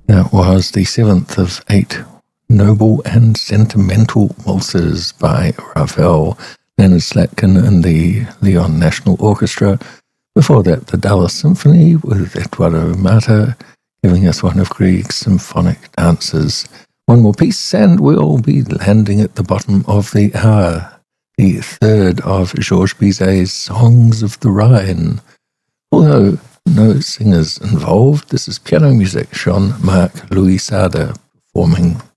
That was the seventh of 8 noble and sentimental waltzes by Ravel, Leonard Slatkin and the Lyon National Orchestra. Before that, the Dallas Symphony with Eduardo Mata, giving us one of Grieg's symphonic dances. One more piece, and we'll be landing at the bottom of the hour. The third of Georges Bizet's Songs of the Rhine. Although no singers involved, this is piano music, Jean-Marc Louis Sade performing.